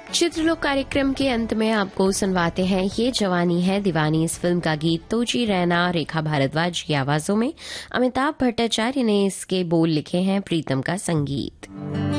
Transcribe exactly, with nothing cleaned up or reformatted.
चित्रलोक कार्यक्रम के अंत में आपको सुनवाते हैं ये जवानी है दीवानी। इस फिल्म का गीत तोजी रैना, रेखा भारद्वाज की आवाजों में। अमिताभ भट्टाचार्य ने इसके बोल लिखे हैं, प्रीतम का संगीत।